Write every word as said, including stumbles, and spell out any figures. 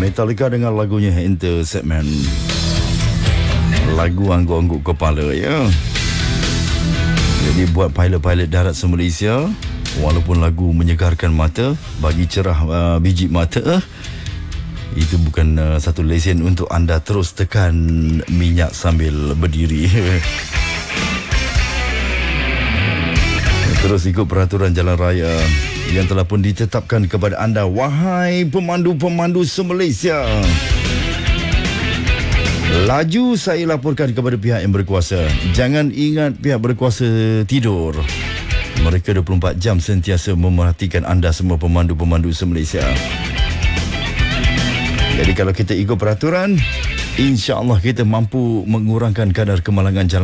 Metallica dengan lagunya Enter Sandman. Lagu angguk-angguk kepala ya. Jadi buat pilot-pilot darat se-Malaysia, walaupun lagu menyegarkan mata, bagi cerah uh, biji mata, itu bukan uh, satu lesen untuk anda terus tekan minyak sambil berdiri. Terus ikut peraturan jalan raya yang telah pun ditetapkan kepada anda, wahai pemandu-pemandu se-Malaysia. Laju saya laporkan kepada pihak yang berkuasa. Jangan ingat pihak berkuasa tidur. Mereka dua puluh empat jam sentiasa memerhatikan anda semua pemandu-pemandu se-Malaysia. Jadi kalau kita ikut peraturan, insya-Allah kita mampu mengurangkan kadar kemalangan jalan